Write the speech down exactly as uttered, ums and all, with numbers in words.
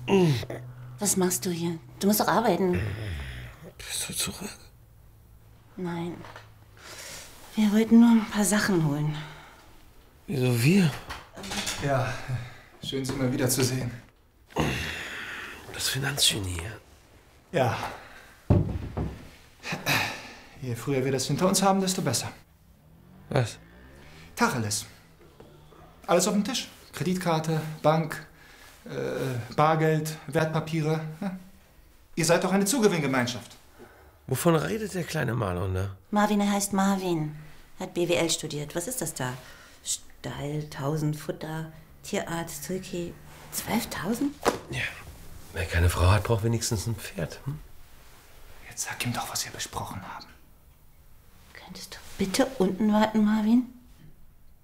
Was machst du hier? Du musst doch arbeiten. Bist du zurück? Nein. Wir wollten nur ein paar Sachen holen. Wieso wir? Ja, schön, Sie mal wiederzusehen. Das Finanzgenie. Ja. Je früher wir das hinter uns haben, desto besser. Was? Tacheles. Alles auf dem Tisch. Kreditkarte, Bank, äh, Bargeld, Wertpapiere. Ja. Ihr seid doch eine Zugewinngemeinschaft. Wovon redet der kleine Marlon da? Marvin, er heißt Marvin. Hat B W L studiert. Was ist das da? Stall, tausend Futter, Tierarzt, Türkei. zwölftausend? Ja. Wer keine Frau hat, braucht wenigstens ein Pferd. Hm? Jetzt sag ihm doch, was wir besprochen haben. Könntest du bitte unten warten, Marvin?